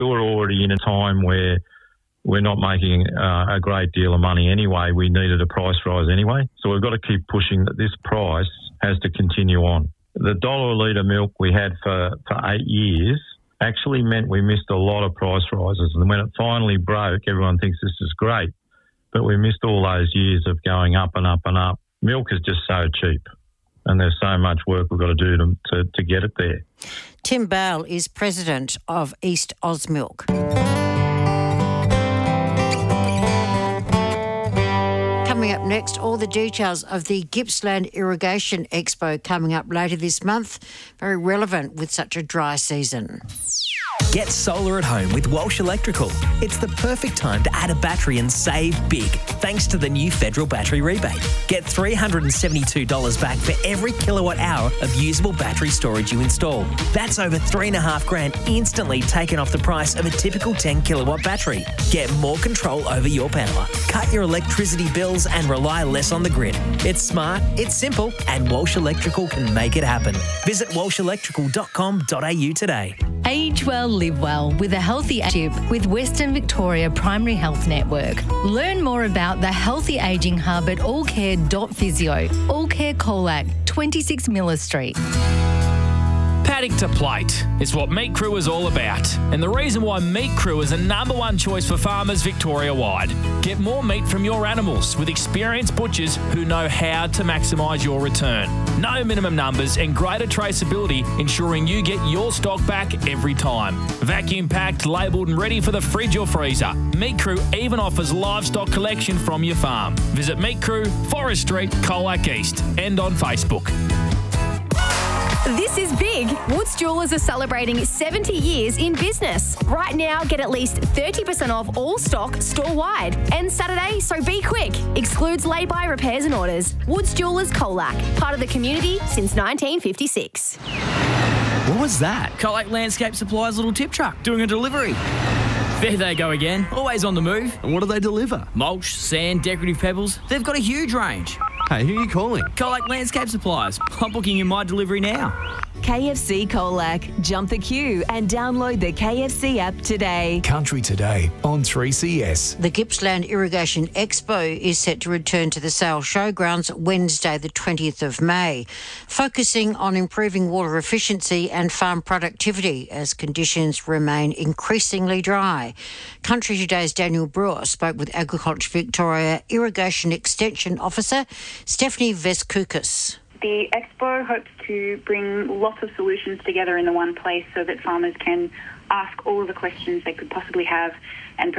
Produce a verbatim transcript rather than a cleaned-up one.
We're already in a time where we're not making uh, a great deal of money anyway. We needed a price rise anyway. So we've got to keep pushing that this price has to continue on. The dollar a litre milk we had for, for eight years actually meant we missed a lot of price rises. And when it finally broke, everyone thinks this is great. But we missed all those years of going up and up and up. Milk is just so cheap. And there's so much work we've got to do to, to, to get it there. Tim Bale is president of East Ausmilk. Coming up next, all the details of the Gippsland Irrigation Expo coming up later this month. Very relevant with such a dry season. Get solar at home with Walsh Electrical. It's the perfect time to add a battery and save big thanks to the new federal battery rebate. Get three hundred seventy-two dollars back for every kilowatt hour of usable battery storage you install. That's over three and a half grand instantly taken off the price of a typical ten kilowatt battery. Get more control over your power. Cut your electricity bills and rely less on the grid. It's smart, it's simple, and Walsh Electrical can make it happen. Visit walsh electrical dot com dot a u today. Age well, live well with a healthy age with Western Victoria Primary Health Network. Learn more about the Healthy Ageing Hub at allcare dot physio. Allcare Colac, twenty-six Miller Street. Paddock to plate is what Meat Crew is all about, and the reason why Meat Crew is the number one choice for farmers Victoria-wide. Get more meat from your animals with experienced butchers who know how to maximise your return. No minimum numbers and greater traceability, ensuring you get your stock back every time. Vacuum packed, labelled and ready for the fridge or freezer. Meat Crew even offers livestock collection from your farm. Visit Meat Crew, Forest Street, Colac East, and on Facebook. This is big. Woods Jewellers are celebrating seventy years in business. Right now, get at least thirty percent off all stock store-wide. And Saturday, so be quick. Excludes lay-by repairs and orders. Woods Jewellers Colac, part of the community since nineteen fifty-six. What was that? Colac Landscape Supplies' little tip truck doing a delivery. There they go again, always on the move. And what do they deliver? Mulch, sand, decorative pebbles. They've got a huge range. Hey, who are you calling? Colac Landscape Supplies. I'm booking in my delivery now. K F C Colac. Jump the queue and download the K F C app today. Country Today on three C S. The Gippsland Irrigation Expo is set to return to the Sale Showgrounds Wednesday the twentieth of May, focusing on improving water efficiency and farm productivity as conditions remain increasingly dry. Country Today's Daniel Brewer spoke with Agriculture Victoria Irrigation Extension Officer Stephanie Veskoukis. The Expo hopes to bring lots of solutions together in the one place so that farmers can ask all of the questions they could possibly have and